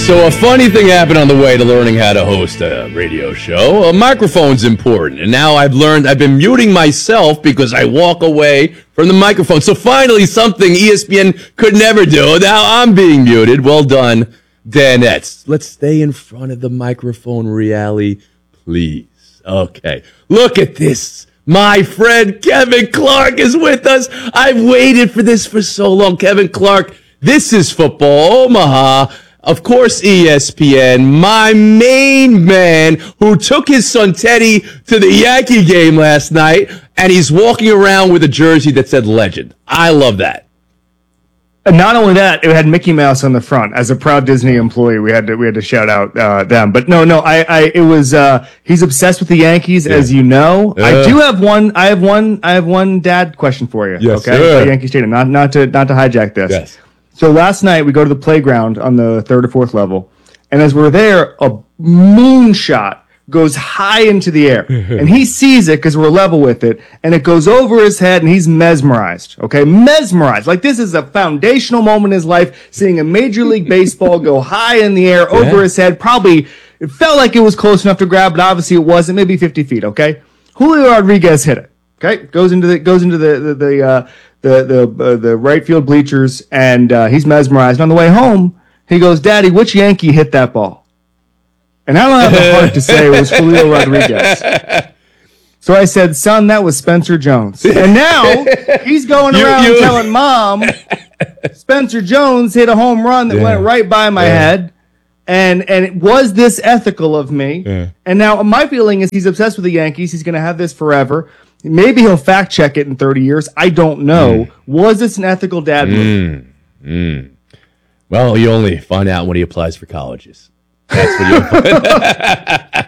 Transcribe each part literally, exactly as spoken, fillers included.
So a funny thing happened on the way to learning how to host a radio show. A microphone's important, and now I've learned I've been muting myself because I walk away from the microphone. So finally, something E S P N could never do. Now I'm being muted. Well done, Danettes. Let's stay in front of the microphone, Reali, please. Okay, look at this. My friend Kevin Clark is with us. I've waited for this for so long. Kevin Clark, this is Football Omaha. Of course, E S P N, my main man who took his son Teddy to the Yankee game last night, and he's walking around with a jersey that said legend. I love that. And not only that, it had Mickey Mouse on the front. As a proud Disney employee, we had to we had to shout out uh, them. But no, no, I, I it was uh, he's obsessed with the Yankees, yeah. as you know. Uh, I do have one. I have one. I have one dad question for you. Yes, okay, sir. Yankee Stadium. Not not to not to hijack this. Yes. So last night we go to the playground on the third or fourth level, and as we're there, a moonshot goes high into the air, and he sees it because we're level with it, and it goes over his head, and he's mesmerized. Okay, mesmerized. Like this is a foundational moment in his life, seeing a Major League Baseball go high in the air over yeah. his head. Probably it felt like it was close enough to grab, but obviously it wasn't. Maybe fifty feet. Okay, Julio Rodriguez hit it. Okay, goes into the goes into the the the. Uh, the the uh, the right field bleachers, and uh, he's mesmerized. On the way home, he goes, "Daddy, which Yankee hit that ball?" And I don't have the heart to say it was Julio Rodriguez. So I said, "Son, that was Spencer Jones." And now he's going around you, you. telling Mom, Spencer Jones hit a home run that yeah. went right by my yeah. head. And and it was this ethical of me. Yeah. And now my feeling is he's obsessed with the Yankees. He's going to have this forever. Maybe he'll fact check it in thirty years. I don't know. Mm. Was this an ethical dad move? Mm. Mm. Well, you only find out when he applies for colleges. That's what you. uh,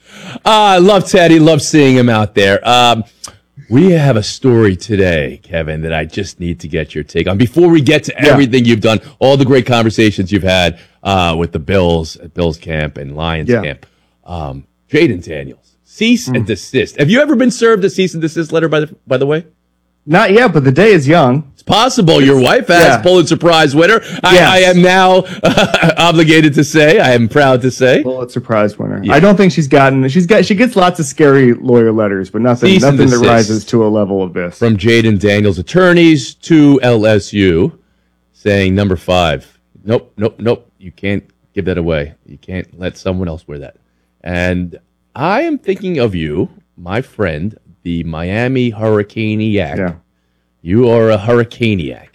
I love Teddy. Love seeing him out there. Um, we have a story today, Kevin, that I just need to get your take on. Before we get to yeah. everything you've done, all the great conversations you've had uh, with the Bills at Bills camp and Lions yeah. camp, um, Jaden Daniels. Cease mm. and desist. Have you ever been served a cease and desist letter, by the by the way? Not yet, but the day is young. It's possible. Your wife has, yeah. Pulitzer Prize winner. I, yes. I am now uh, obligated to say, I am proud to say. Pulitzer Prize winner. Yeah. I don't think she's gotten, she's got, she gets lots of scary lawyer letters, but nothing, cease nothing that rises to a level of this. From Jaden Daniels' attorneys to L S U, saying number five, nope, nope, nope, you can't give that away. You can't let someone else wear that. And I am thinking of you, my friend, the Miami Hurricaniac. Yeah. You are a Hurricaniac.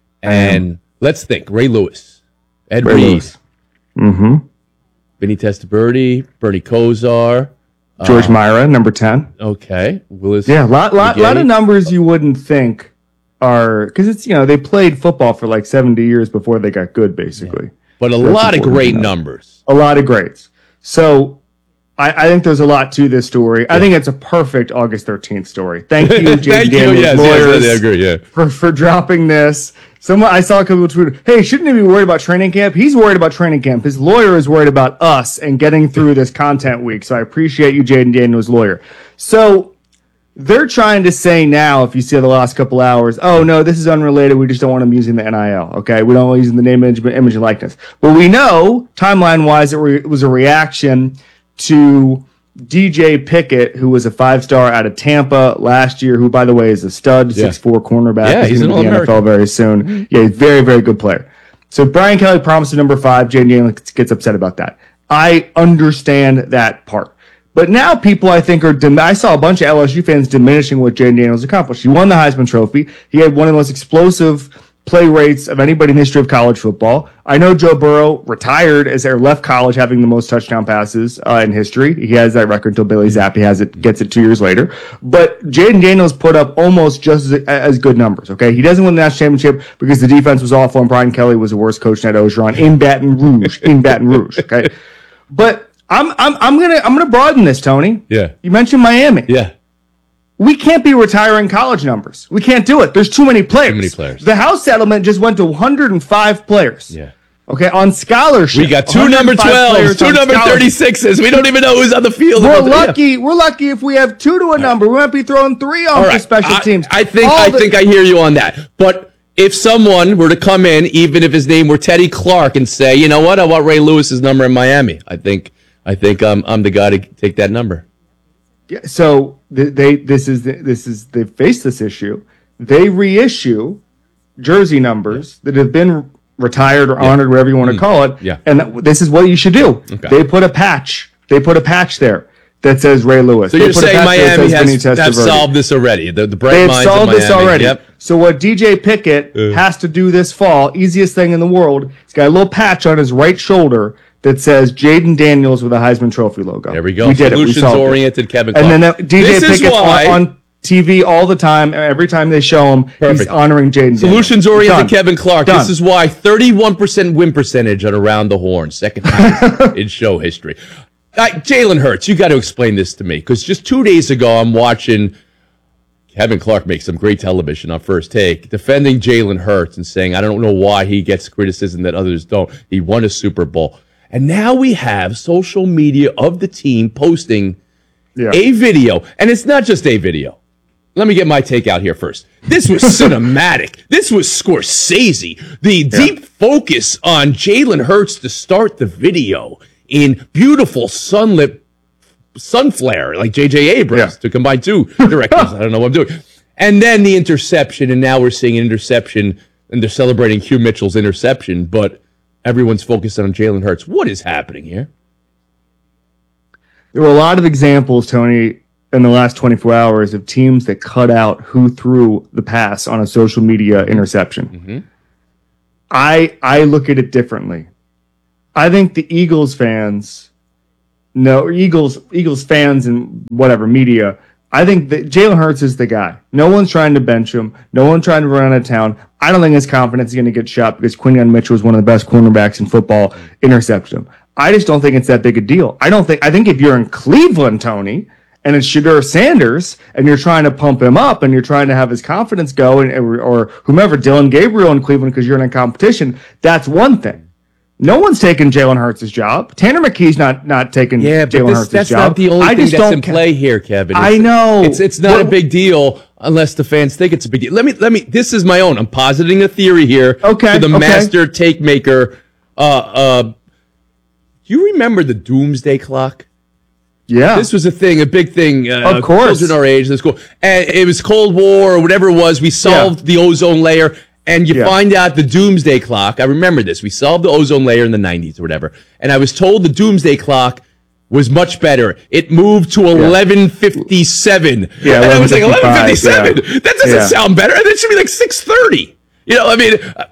And let's think. Ray Lewis, Ed Ray Reed, Lewis. Mm-hmm. Vinny Testaverde, Bernie Kosar. George uh, Myra, number ten. Okay. Willis. Yeah, a lot, lot, lot of numbers you wouldn't think are, because it's, you know, they played football for like seventy years before they got good, basically. Yeah. But a so lot of great numbers. A lot of greats. So, I, I think there's a lot to this story. Yeah. I think it's a perfect August thirteenth story. Thank you, James Daniels yes, lawyers, yes, I agree, yeah. for, for dropping this. Someone I saw a couple of tweets, hey, shouldn't he be worried about training camp? He's worried about training camp. His lawyer is worried about us and getting through this content week. So I appreciate you, Jaden Daniels' lawyer. So they're trying to say now, if you see the last couple hours, oh, no, this is unrelated. We just don't want him using the N I L, okay? We don't want him using the name, image, image and likeness. But we know, timeline-wise, it, re- it was a reaction to D J Pickett, who was a five-star out of Tampa last year, who, by the way, is a stud, yeah. six foot four cornerback. Yeah, he's in the N F L very soon. Mm-hmm. Yeah, he's a very, very good player. So Brian Kelly promised a number five. Jaden Daniels gets upset about that. I understand that part. But now people, I think, are dim- I saw a bunch of L S U fans diminishing what Jaden Daniels accomplished. He won the Heisman Trophy. He had one of the most explosive play rates of anybody in the history of college football. I know Joe Burrow retired as or left college having the most touchdown passes uh, in history. He has that record until Billy Zappi has it, gets it two years later. But Jaden Daniels put up almost just as, as good numbers. Okay, he doesn't win the national championship because the defense was awful and Brian Kelly was the worst coach in Ed Orgeron in Baton Rouge. in Baton Rouge. Okay, but I'm I'm I'm gonna I'm gonna broaden this, Tony. Yeah, you mentioned Miami. Yeah. We can't be retiring college numbers. We can't do it. There's too many players. Too many players. The House settlement just went to one hundred five players. Yeah. Okay, on scholarship. We got two number twelves, two number thirty-sixes. We don't even know who's on the field. We're lucky. Yeah. We're lucky if we have two to a number. We might be throwing three on right. for special I, teams. I think All I the, think I hear you on that. But if someone were to come in, even if his name were Teddy Clark, and say, you know what, I want Ray Lewis's number in Miami, I think I think um, I'm the guy to take that number. Yeah, so they this is this is they face this issue. They reissue jersey numbers that have been retired or yeah. honored, whatever you want to call it. Yeah. And th- this is what you should do. Okay. They put a patch. They put a patch there that says Ray Lewis. So they you're put saying Miami has have solved this already? The, the bright they have minds solved of Miami. this already. Yep. So what D J Pickett uh. has to do this fall, easiest thing in the world, he's got a little patch on his right shoulder that says Jaden Daniels with a Heisman Trophy logo. There we go. We did Solutions-oriented it. Kevin Clark. And then that, D J this Pickett's why, on, on T V all the time. Every time they show him, Perfect. he's honoring Jaden. Solutions-oriented Kevin Clark. Done. This is why thirty-one percent win percentage on Around the Horn, second time in show history. Uh, Jalen Hurts, you got to explain this to me, because just two days ago I'm watching Kevin Clark make some great television on First Take, defending Jalen Hurts and saying, I don't know why he gets criticism that others don't. He won a Super Bowl. And now we have social media of the team posting yeah. a video. And it's not just a video. Let me get my take out here first. This was cinematic. This was Scorsese. The yeah. deep focus on Jalen Hurts to start the video in beautiful sunlit sun flare, like J J Abrams, yeah. to combine two directors. I don't know what I'm doing. And then the interception, and now we're seeing an interception, and they're celebrating Hugh Mitchell's interception, but everyone's focused on Jalen Hurts. What is happening here? There were a lot of examples, Tony, in the last twenty-four hours of teams that cut out who threw the pass on a social media interception. Mm-hmm. I I look at it differently. I think the Eagles fans, no, Eagles Eagles fans and whatever, media, I think that Jalen Hurts is the guy. No one's trying to bench him. No one's trying to run out of town. I don't think his confidence is going to get shot because Quinyon Mitchell is one of the best cornerbacks in football, intercepted him. I just don't think it's that big a deal. I don't think, I think if you're in Cleveland, Tony, and it's Shedeur Sanders, and you're trying to pump him up, and you're trying to have his confidence go, and, or whomever, Dylan Gabriel in Cleveland, because you're in a competition, that's one thing. No one's taking Jalen Hurts' job. Tanner McKee's not not taking yeah, Jalen Hurts' job. That's not the only I thing that's in play here, Kevin. It's, I know. It's it's not well, a big deal unless the fans think it's a big deal. Let me let me. This is my own. I'm positing a theory here. Okay. To the okay. master take maker. Uh, uh, do you remember the Doomsday Clock? Yeah. This was a thing, a big thing. Uh, of course. Children our age, that's cool. And it was Cold War or whatever it was. We solved yeah. the ozone layer. And you yeah. find out the Doomsday Clock. I remember this. We solved the ozone layer in the nineties or whatever. And I was told the Doomsday Clock was much better. It moved to eleven fifty-seven. Yeah, and I was like, eleven fifty-seven? Yeah. That doesn't yeah. sound better. And it should be like six thirty. You know, I mean, uh,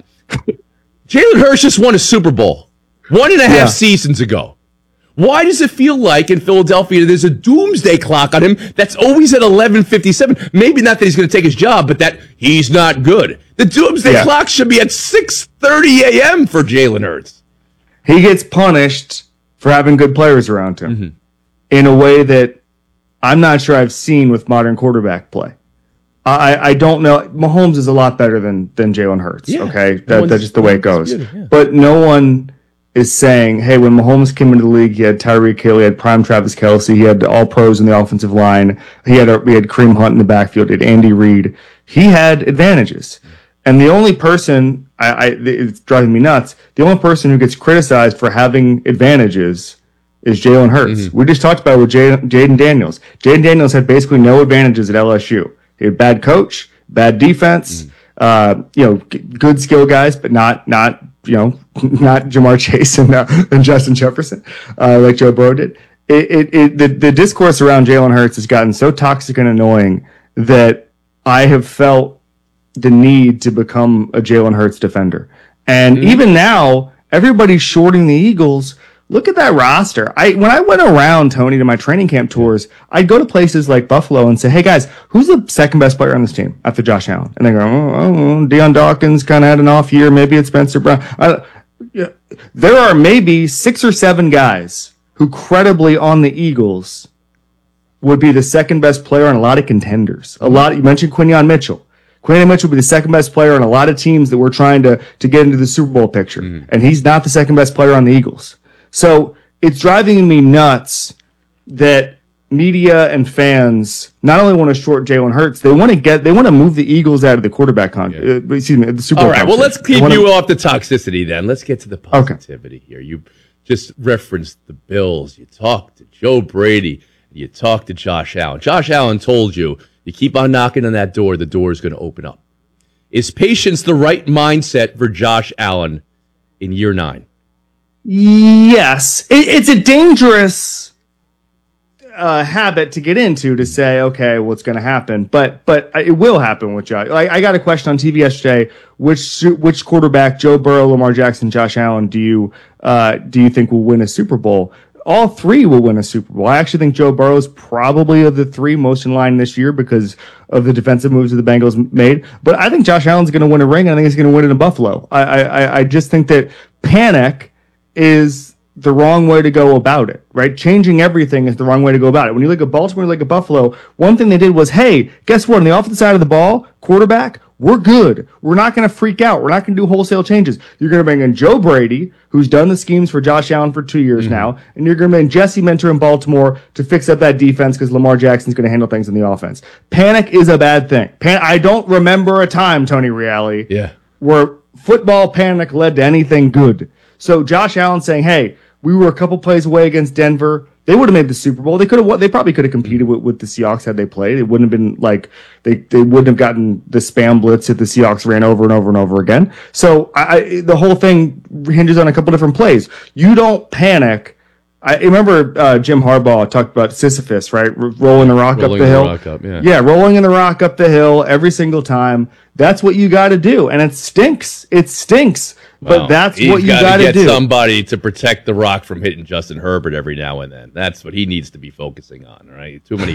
Jalen Hurts just won a Super Bowl one and a half yeah. seasons ago. Why does it feel like in Philadelphia there's a doomsday clock on him that's always at eleven fifty-seven? Maybe not that he's going to take his job, but that he's not good. The doomsday yeah. clock should be at six thirty a.m. for Jalen Hurts. He gets punished for having good players around him mm-hmm. in a way that I'm not sure I've seen with modern quarterback play. I, I don't know. Mahomes is a lot better than than Jalen Hurts. Yeah. Okay, that, that's just the way it goes. Yeah. But no one is saying, hey, when Mahomes came into the league, he had Tyreek Hill, he had prime Travis Kelce, he had all pros in the offensive line, he had a, he had Kareem Hunt in the backfield, he had Andy Reid. He had advantages. And the only person, I, I, it's driving me nuts, the only person who gets criticized for having advantages is Jalen Hurts. Mm-hmm. We just talked about it with Jaden Daniels. Jaden Daniels had basically no advantages at L S U. He had bad coach, bad defense, mm-hmm. uh, you know, g- good skill guys, but not, not, you know, not Jamar Chase and, uh, and Justin Jefferson, uh, like Joe Burrow did. It, it, it, the, the discourse around Jalen Hurts has gotten so toxic and annoying that I have felt the need to become a Jalen Hurts defender. And mm-hmm. even now, everybody's shorting the Eagles. Look at that roster. I when I went around, Tony, to my training camp tours, I'd go to places like Buffalo and say, hey, guys, who's the second best player on this team after Josh Allen? And they go, oh, oh Deion Dawkins kind of had an off year. Maybe it's Spencer Brown. I, yeah. There are maybe six or seven guys who credibly on the Eagles would be the second best player on a lot of contenders. A lot. You mentioned Quinyon Mitchell. Quinyon Mitchell would be the second best player on a lot of teams that we're trying to, to get into the Super Bowl picture. Mm-hmm. And he's not the second best player on the Eagles. So it's driving me nuts that media and fans not only want to short Jalen Hurts, they want to get they want to move the Eagles out of the quarterback con. Yeah. Uh, excuse me, the Super Bowl. All right, well, let's keep wanna... you off the toxicity then. Let's get to the positivity okay. here. You just referenced the Bills. You talked to Joe Brady. You talked to Josh Allen. Josh Allen told you, you keep on knocking on that door, the door is going to open up. Is patience the right mindset for Josh Allen in year nine? Yes. It, it's a dangerous uh, habit to get into to say, okay, what's going to happen? But but it will happen with Josh. I, I got a question on T V yesterday. Which which quarterback, Joe Burrow, Lamar Jackson, Josh Allen, do you uh, do you think will win a Super Bowl? All three will win a Super Bowl. I actually think Joe Burrow is probably of the three most in line this year because of the defensive moves that the Bengals made. But I think Josh Allen's going to win a ring, and I think he's going to win it in Buffalo. I, I, I just think that panic is the wrong way to go about it, right? Changing everything is the wrong way to go about it. When you look at Baltimore, you look at Buffalo, one thing they did was, hey, guess what? On the offensive side of the ball, quarterback, we're good. We're not going to freak out. We're not going to do wholesale changes. You're going to bring in Joe Brady, who's done the schemes for Josh Allen for two years mm-hmm. now, and you're going to bring Jesse Minter in Baltimore to fix up that defense because Lamar Jackson's going to handle things in the offense. Panic is a bad thing. Pan- I don't remember a time, Tony Reale, yeah. where football panic led to anything good. So Josh Allen saying, hey, we were a couple plays away against Denver. They would have made the Super Bowl. They could have. They probably could have competed with, with the Seahawks had they played. It wouldn't have been like they, they wouldn't have gotten the spam blitz that the Seahawks ran over and over and over again. So I, I, the whole thing hinges on a couple different plays. You don't panic. I remember uh, Jim Harbaugh talked about Sisyphus, right? R- rolling the rock rolling up the, the hill. Rock up, yeah. yeah, rolling in the rock up the hill every single time. That's what you got to do, and it stinks. It stinks. But well, that's what you got to get do. Somebody to protect the rock from hitting Justin Herbert every now and then. That's what he needs to be focusing on, right? Too many